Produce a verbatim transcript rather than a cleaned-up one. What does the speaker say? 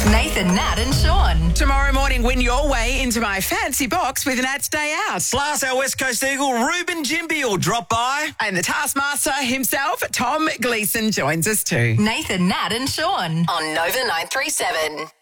Nathan, Nat and Sean. Tomorrow morning, win your way into my fancy box with Nat's Day Out. Plus, our West Coast Eagle, Ruben Jimby, will drop by. And the Taskmaster himself, Tom Gleeson, joins us too. Nathan, Nat and Sean on Nova nine three seven.